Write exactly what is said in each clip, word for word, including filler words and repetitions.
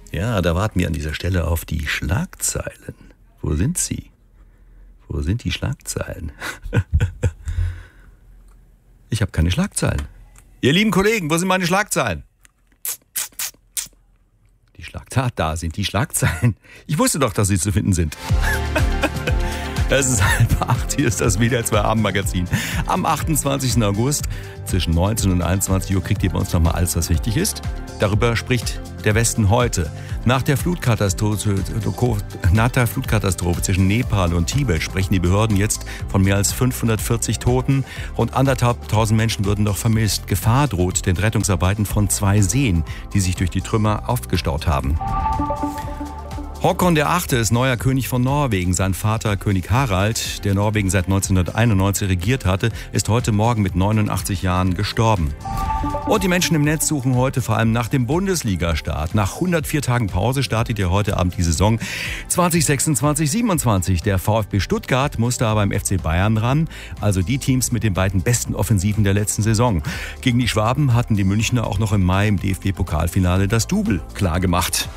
Ja, da warten wir an dieser Stelle auf die Schlagzeilen. Wo sind sie? Wo sind die Schlagzeilen? Ich habe keine Schlagzeilen. Ihr lieben Kollegen, wo sind meine Schlagzeilen? Die Schlagzeilen, da sind die Schlagzeilen. Ich wusste doch, dass sie zu finden sind. Es ist halb acht, hier ist das W D R zwei Abendmagazin. Am achtundzwanzigsten August zwischen neunzehn und einundzwanzig Uhr kriegt ihr bei uns nochmal alles, was wichtig ist. Darüber spricht der Westen heute. Nach der Flutkatastrophe, nach der Flutkatastrophe zwischen Nepal und Tibet sprechen die Behörden jetzt von mehr als fünfhundertvierzig Toten. Rund anderthalbtausend Menschen würden noch vermisst. Gefahr droht den Rettungsarbeiten von zwei Seen, die sich durch die Trümmer aufgestaut haben. Håkon der Achte ist neuer König von Norwegen. Sein Vater König Harald, der Norwegen seit neunzehnhunderteinundneunzig regiert hatte, ist heute Morgen mit neunundachtzig Jahren gestorben. Und die Menschen im Netz suchen heute vor allem nach dem Bundesliga-Start. Nach hundertvier Tagen Pause startet ja heute Abend die Saison zwanzig sechsundzwanzig siebenundzwanzig. Der VfB Stuttgart musste aber im F C Bayern ran, also die Teams mit den beiden besten Offensiven der letzten Saison. Gegen die Schwaben hatten die Münchner auch noch im Mai im D F B-Pokalfinale das Double klargemacht.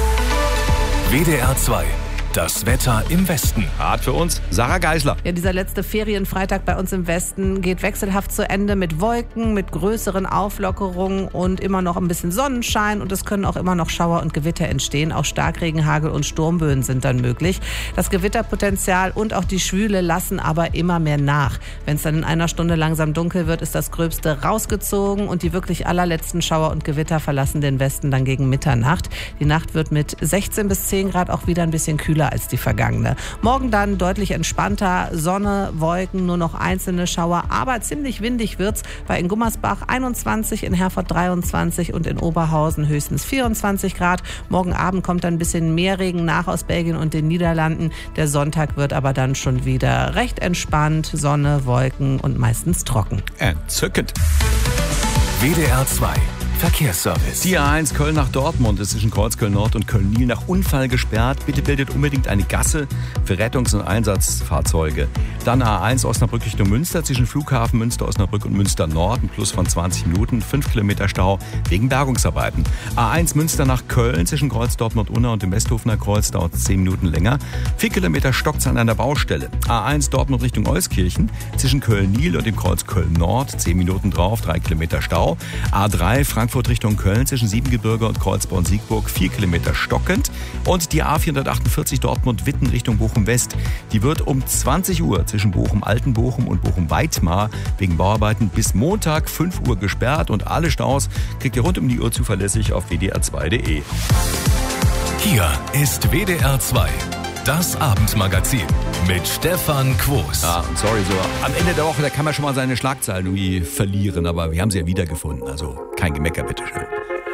W D R zwei. Das Wetter im Westen. Hart für uns, Sarah Geisler. Ja, dieser letzte Ferienfreitag bei uns im Westen geht wechselhaft zu Ende mit Wolken, mit größeren Auflockerungen und immer noch ein bisschen Sonnenschein. Und es können auch immer noch Schauer und Gewitter entstehen. Auch Starkregen, Hagel und Sturmböen sind dann möglich. Das Gewitterpotenzial und auch die Schwüle lassen aber immer mehr nach. Wenn es dann in einer Stunde langsam dunkel wird, ist das Gröbste rausgezogen und die wirklich allerletzten Schauer und Gewitter verlassen den Westen dann gegen Mitternacht. Die Nacht wird mit sechzehn bis zehn Grad auch wieder ein bisschen kühler als die vergangene. Morgen dann deutlich entspannter, Sonne, Wolken, nur noch einzelne Schauer, aber ziemlich windig wird's. Bei in Gummersbach einundzwanzig, in Herford dreiundzwanzig und in Oberhausen höchstens vierundzwanzig Grad. Morgen Abend kommt dann ein bisschen mehr Regen nach aus Belgien und den Niederlanden. Der Sonntag wird aber dann schon wieder recht entspannt, Sonne, Wolken und meistens trocken. Entzückend. W D R zwei. Verkehrsservice. Die A eins Köln nach Dortmund ist zwischen Kreuzköln Nord und Köln-Nil nach Unfall gesperrt. Bitte bildet unbedingt eine Gasse für Rettungs- und Einsatzfahrzeuge. Dann A eins Osnabrück Richtung Münster zwischen Flughafen Münster, Osnabrück und Münster Nord. Ein Plus von zwanzig Minuten, fünf Kilometer Stau wegen Bergungsarbeiten. A eins Münster nach Köln zwischen Kreuz Dortmund-Unna und dem Westhofener Kreuz dauert zehn Minuten länger. vier Kilometer stockt's an einer Baustelle. A eins Dortmund Richtung Euskirchen zwischen Köln-Nil und dem Kreuz Köln Nord. zehn Minuten drauf, drei Kilometer Stau. A drei Frankfurt Richtung Köln zwischen Siebengebirge und Kreuzberg-Siegburg, vier Kilometer stockend. Und die A vierhundertachtundvierzig Dortmund-Witten Richtung Bochum-West. Die wird um zwanzig Uhr zwischen Bochum-Altenbochum und Bochum-Weitmar wegen Bauarbeiten bis Montag fünf Uhr gesperrt. Und alle Staus kriegt ihr rund um die Uhr zuverlässig auf w d r zwei punkt d e. Hier ist W D R zwei. Das Abendmagazin mit Stefan Quos. Ja, sorry, so am Ende der Woche, da kann man schon mal seine Schlagzeilen irgendwie verlieren, aber wir haben sie ja wiedergefunden, also kein Gemecker, bitteschön.